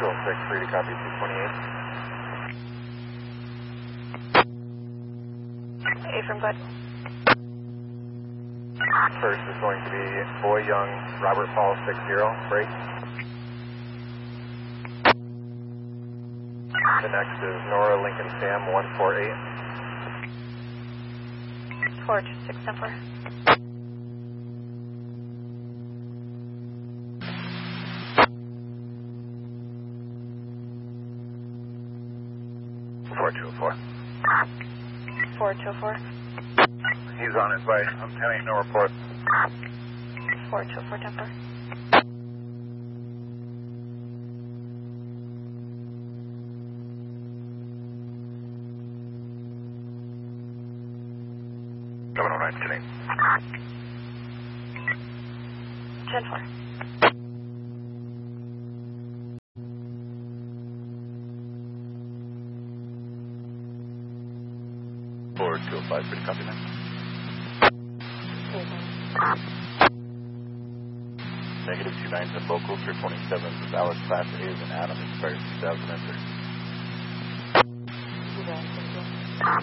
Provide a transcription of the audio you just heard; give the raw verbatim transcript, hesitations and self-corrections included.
two oh six, free to copy two twenty-eight. A from good. First is going to be Boy Young, Robert Falls six zero, break. The next is Nora Lincoln Sam one four eight. four two six number. four two four. four two four. He's on his way. I'm ten eight, no report. four two four Denver. seven oh nine, ten eight. ten four. four two oh five, pretty copy, man. Negative two nine, ten local, three twenty-seven, Dallas Class A's and Adam, expired two thousand thirty.